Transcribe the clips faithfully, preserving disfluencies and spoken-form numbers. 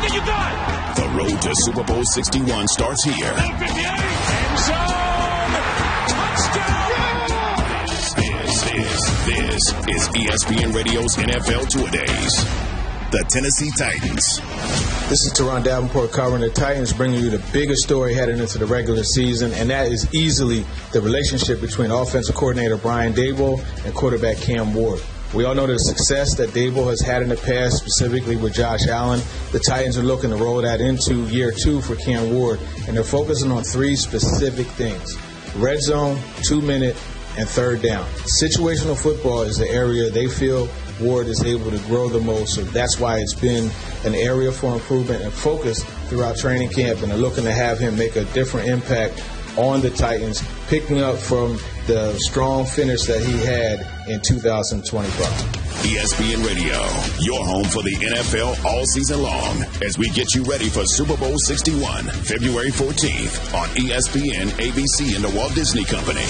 What you got? The road to Super Bowl sixty-one starts here. End zone. Touchdown. This, this, this is E S P N Radio's N F L Two-A-Days. The Tennessee Titans. This is Teron Davenport covering the Titans, bringing you the biggest story heading into the regular season, and that is easily the relationship between offensive coordinator Brian Daboll and quarterback Cam Ward. We all know the success that Daboll has had in the past, specifically with Josh Allen. The Titans are looking to roll that into year two for Cam Ward, and they're focusing on three specific things: red zone, two-minute, and third down. Situational football is the area they feel Ward is able to grow the most, so that's why it's been an area for improvement and focus throughout training camp, and they're looking to have him make a different impact on the Titans, picking up from the strong finish that he had in two thousand twenty-five. E S P N Radio, your home for the N F L all season long, as we get you ready for Super Bowl sixty-one, February fourteenth on E S P N, A B C, and the Walt Disney Company.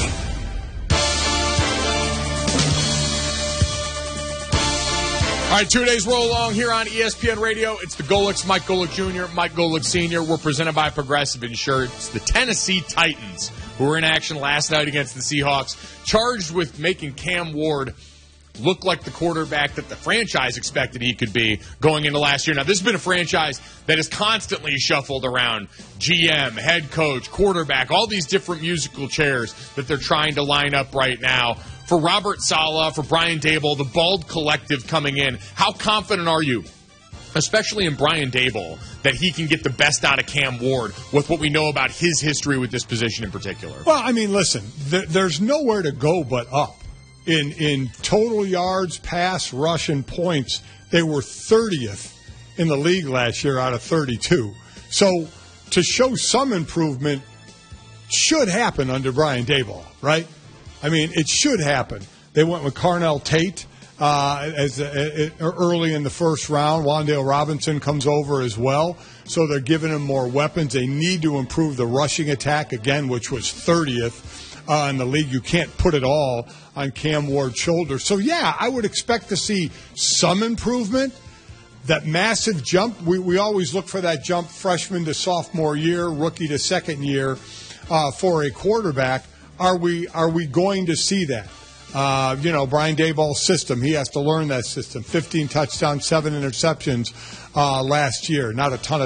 All right, two days roll along here on E S P N Radio. It's the Golics, Mike Golic Junior, Mike Golic Senior We're presented by Progressive Insurance. The Tennessee Titans, who were in action last night against the Seahawks, charged with making Cam Ward look like the quarterback that the franchise expected he could be going into last year. Now, this has been a franchise that has constantly shuffled around G M, head coach, quarterback, all these different musical chairs that they're trying to line up right now. For Robert Saleh, for Brian Daboll, the Bald Collective coming in, how confident are you, especially in Brian Daboll, that he can get the best out of Cam Ward with what we know about his history with this position in particular? Well, I mean, listen, th- there's nowhere to go but up. In in total yards, pass, rush, and points, they were thirtieth in the league last year out of thirty-two. So to show some improvement should happen under Brian Daboll, right? I mean, it should happen. They went with Carnell Tate uh, as a, a, early in the first round. Wan'Dale Robinson comes over as well. So they're giving him more weapons. They need to improve the rushing attack, again, which was thirtieth uh, in the league. You can't put it all on Cam Ward's shoulders. So, yeah, I would expect to see some improvement. That massive jump, we, we always look for that jump freshman to sophomore year, rookie to second year uh, for a quarterback. Are we are we going to see that? Uh, you know, Brian Daboll's system, he has to learn that system. fifteen touchdowns, seven interceptions uh, last year. Not a ton of